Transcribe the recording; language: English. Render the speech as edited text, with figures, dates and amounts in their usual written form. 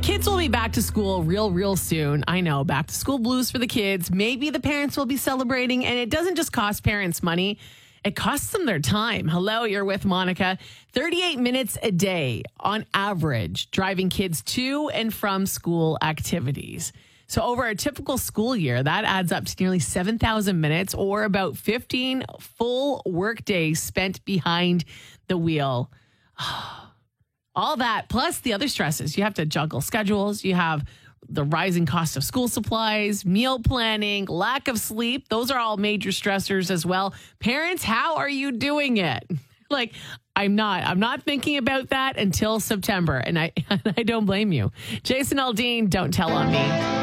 Kids will be back to school real soon. I know, back to school blues for the kids. Maybe the parents will be celebrating, and it doesn't just cost parents money. It costs them their time. Hello, you're with Monica. 38 minutes a day on average, driving kids to and from school activities. So over a typical school year, that adds up to nearly 7,000 minutes or about 15 full work days spent behind the wheel. All that, plus the other stresses. You have to juggle schedules. You have the rising cost of school supplies, meal planning, lack of sleep. Those are all major stressors as well. Parents, how are you doing it? Like, I'm not thinking about that until September. And I don't blame you. Jason Aldean, Don't Tell on Me.